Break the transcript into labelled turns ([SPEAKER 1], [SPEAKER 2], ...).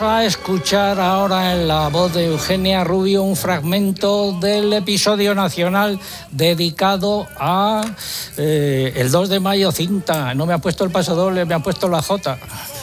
[SPEAKER 1] A escuchar ahora en la voz de Eugenia Rubio un fragmento del episodio nacional dedicado a el 2 de mayo cinta. No me ha puesto el paso doble, me ha puesto la J.